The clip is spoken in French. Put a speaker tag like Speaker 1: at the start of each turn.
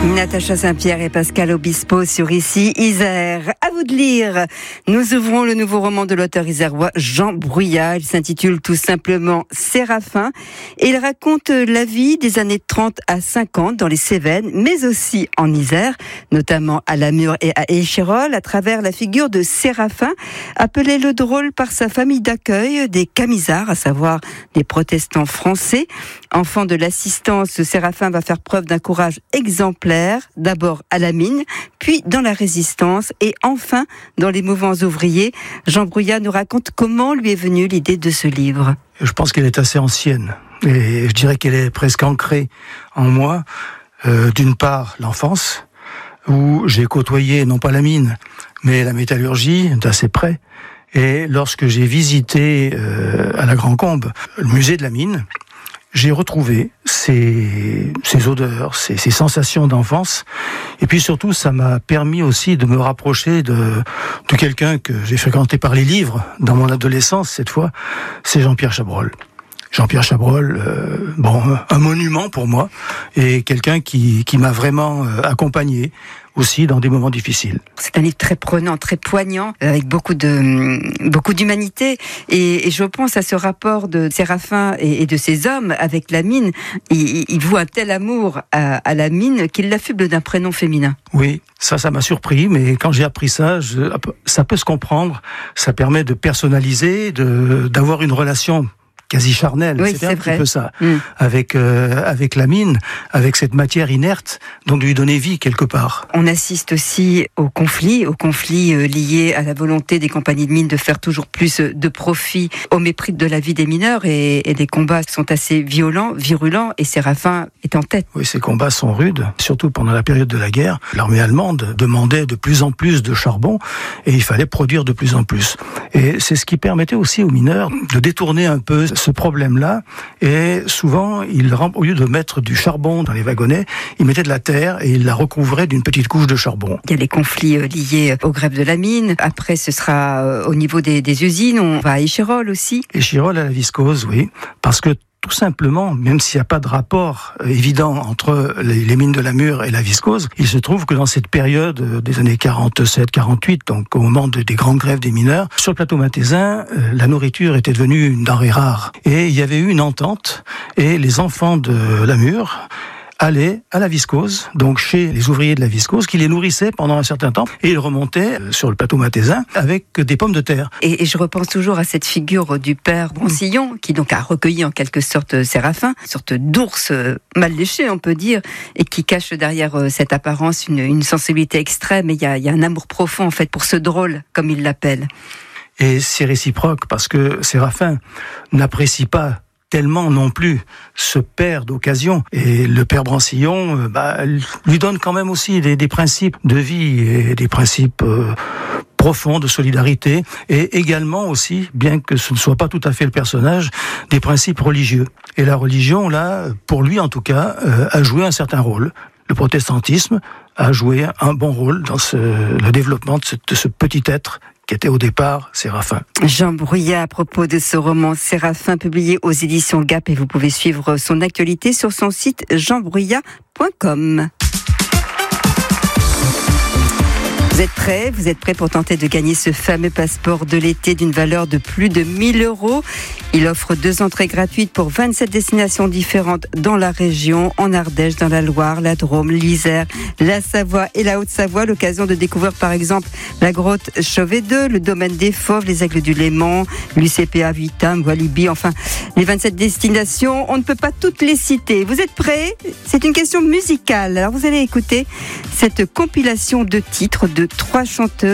Speaker 1: Natacha Saint-Pierre et Pascal Obispo sur Ici Isère. À vous de lire. Nous ouvrons le nouveau roman de l'auteur isérois Jean Brouillat. Il s'intitule tout simplement Séraphin et il raconte la vie des années 30 à 50 dans les Cévennes, mais aussi en Isère, notamment à Lamure et à Échirolles, à travers la figure de Séraphin, appelé le drôle par sa famille d'accueil des Camisards, à savoir des protestants français. Enfant de l'assistance, Séraphin va faire preuve d'un courage exemplaire, d'abord à la mine, puis dans la résistance et enfin dans les mouvements ouvriers. Jean Brouillat nous raconte comment lui est venue l'idée de ce livre.
Speaker 2: Je pense qu'elle est assez ancienne et je dirais qu'elle est presque ancrée en moi. D'une part, l'enfance, où j'ai côtoyé non pas la mine, mais la métallurgie d'assez près. Et lorsque j'ai visité à la Grand-Combe le musée de la mine, j'ai retrouvé ces odeurs, ces sensations d'enfance. Et puis surtout, ça m'a permis aussi de me rapprocher de quelqu'un que j'ai fréquenté par les livres dans mon adolescence, cette fois, c'est Jean-Pierre Chabrol. Jean-Pierre Chabrol, un monument pour moi, et quelqu'un qui m'a vraiment accompagné aussi dans des moments difficiles.
Speaker 1: C'est un livre très prenant, très poignant, avec beaucoup d'humanité, et je pense à ce rapport de Séraphin et de ses hommes avec la mine. Il voue un tel amour à la mine qu'il l'affuble d'un prénom féminin.
Speaker 2: Oui, ça m'a surpris, mais quand j'ai appris ça, ça peut se comprendre. Ça permet de personnaliser, d'avoir une relation quasi charnel,
Speaker 1: oui,
Speaker 2: c'était un petit peu ça, avec la mine, avec cette matière inerte, donc de lui donner vie quelque part.
Speaker 1: On assiste aussi au conflit lié à la volonté des compagnies de mines de faire toujours plus de profit au mépris de la vie des mineurs, et les combats sont assez violents, virulents, et Séraphin est en tête.
Speaker 2: Oui, ces combats sont rudes, surtout pendant la période de la guerre. L'armée allemande demandait de plus en plus de charbon, et il fallait produire de plus en plus. Et c'est ce qui permettait aussi aux mineurs de détourner un peu ce problème-là, et souvent, au lieu de mettre du charbon dans les wagonnets, ils mettaient de la terre et ils la recouvraient d'une petite couche de charbon.
Speaker 1: Il y a les conflits liés aux grèves de la mine. Après, ce sera au niveau des usines. On va à Échirolles aussi.
Speaker 2: Échirolles à la viscose, oui, parce que tout simplement, même s'il n'y a pas de rapport évident entre les mines de Lamure et la viscose, il se trouve que dans cette période des années 47-48, donc au moment des grandes grèves des mineurs, sur le plateau mathésin, la nourriture était devenue une denrée rare. Et il y avait eu une entente, et les enfants de Lamure allaient à la viscose, donc chez les ouvriers de la viscose, qui les nourrissaient pendant un certain temps, et ils remontaient sur le plateau mathésin avec des pommes de terre.
Speaker 1: Et je repense toujours à cette figure du père Broncillon, qui donc a recueilli en quelque sorte Séraphin, une sorte d'ours mal léché, on peut dire, et qui cache derrière cette apparence une sensibilité extrême, et il y a un amour profond en fait pour ce drôle, comme il l'appelle.
Speaker 2: Et c'est réciproque, parce que Séraphin n'apprécie pas tellement non plus ce père d'occasion. Et le père Brancillon lui donne quand même aussi des principes de vie et des principes profonds de solidarité, et également aussi, bien que ce ne soit pas tout à fait le personnage, des principes religieux. Et la religion, là, pour lui en tout cas, a joué un certain rôle. Le protestantisme a joué un bon rôle dans le développement de ce petit être qui était au départ Séraphin.
Speaker 1: Jean Brouillat, à propos de ce roman Séraphin, publié aux éditions Gap, et vous pouvez suivre son actualité sur son site jeanbrouillat.com. Vous êtes prêts pour tenter de gagner ce fameux passeport de l'été d'une valeur de plus de 1 000 €. Il offre 2 entrées gratuites pour 27 destinations différentes dans la région, en Ardèche, dans la Loire, la Drôme, l'Isère, la Savoie et la Haute-Savoie. L'occasion de découvrir par exemple la grotte Chauvet-II, le domaine des Fauves, les Aigles du Léman, l'UCPA Vitam, Walibi, enfin les 27 destinations. On ne peut pas toutes les citer. Vous êtes prêts ? C'est une question musicale. Alors vous allez écouter cette compilation de titres de 3 chanteurs